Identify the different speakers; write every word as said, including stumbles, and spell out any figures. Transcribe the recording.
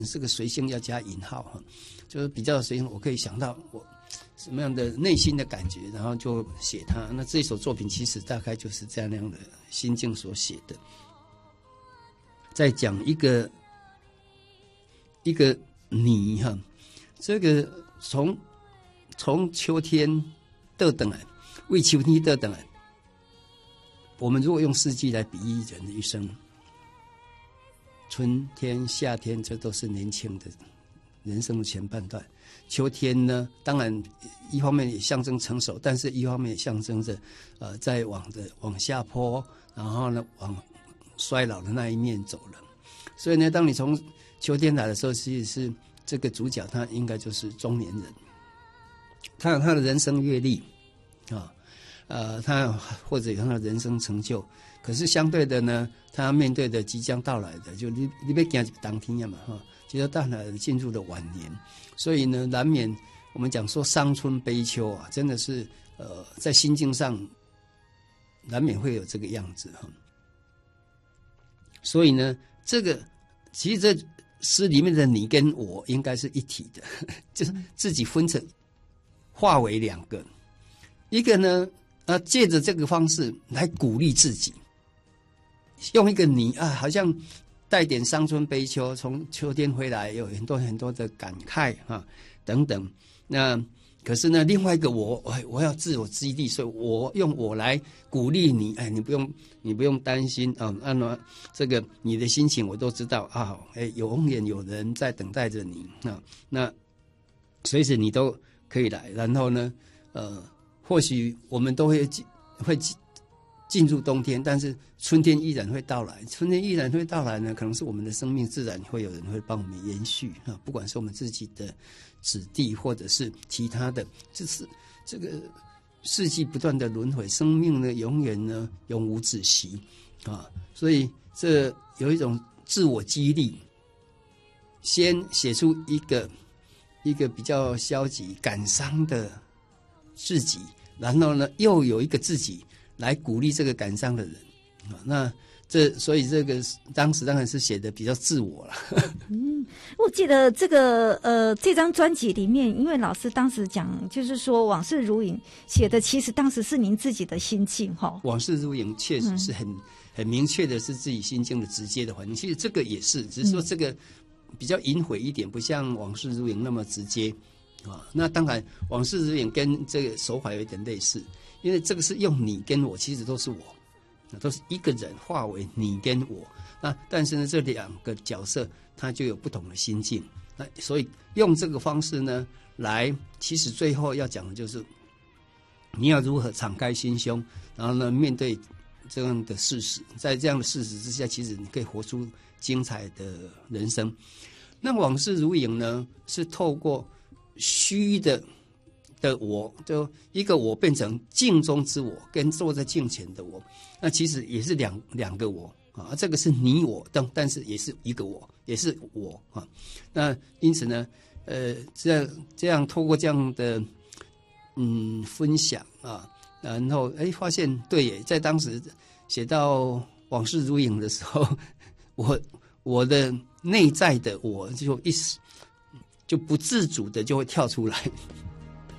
Speaker 1: 这个随性要加引号哈，就是比较随性，我可以想到我什么样的内心的感觉，然后就写它。那这一首作品其实大概就是这样那样的心境所写的，在讲一个一个你哈，这个从从秋天倒转来，为秋天倒转来。我们如果用四季来比喻人的一生，春天、夏天，这都是年轻的人生的前半段。秋天呢，当然一方面也象征成熟，但是一方面也象征着呃，在往的往下坡，然后呢往衰老的那一面走了。所以呢，当你从秋天来的时候，其实是这个主角他应该就是中年人，他有他的人生阅历啊。呃，他或者有他的人生成就，可是相对的呢，他面对的即将到来的，就你你别讲当天呀嘛哈，即将到来的进入了晚年，所以呢，难免我们讲说伤春悲秋啊，真的是呃，在心境上难免会有这个样子哈。所以呢，这个其实这诗里面的你跟我应该是一体的，就是自己分成化为两个，一个呢。啊，借着这个方式来鼓励自己，用一个你啊，好像带点伤春悲秋，从秋天回来有很多很多的感慨啊等等。那可是呢，另外一个我，我我要自我激励，所以我用我来鼓励你。哎，你不用你不用担心啊，那么这个你的心情我都知道啊。哎，永远有人在等待着你啊，那随时你都可以来。然后呢，呃。或许我们都会进会进入冬天，但是春天依然会到来。春天依然会到来呢，可能是我们的生命自然会有人会帮我们延续啊，不管是我们自己的子弟，或者是其他的，就是这个世纪不断的轮回，生命呢永远呢永无止息啊。所以这有一种自我激励，先写出一个一个比较消极感伤的自己。然后呢，又有一个自己来鼓励这个感伤的人啊，那这所以这个当时当然是写的比较自我了。
Speaker 2: 嗯，我记得这个呃这张专辑里面，因为老师当时讲就是说往事如影写的，其实当时是您自己的心境哈。
Speaker 1: 往事如影确实是很、嗯、很明确的是自己心境的直接的环境，其实这个也是，只是说这个比较隐晦一点，不像往事如影那么直接。啊，那当然，往事如影跟这个手法有一点类似，因为这个是用你跟我，其实都是我，都是一个人化为你跟我。那但是呢，这两个角色他就有不同的心境，那所以用这个方式呢，来其实最后要讲的就是你要如何敞开心胸，然后呢面对这样的事实，在这样的事实之下，其实你可以活出精彩的人生。那往事如影呢，是透过虚的的我，就一个我变成镜中之我，跟坐在镜前的我，那其实也是两两个我啊，这个是你我，但但是也是一个我，也是我啊。那因此呢，呃，这样这样透过这样的嗯分享啊，然后哎发现对耶，在当时写到往事如影的时候，我我的内在的我就一时。就不自主的就会跳出来。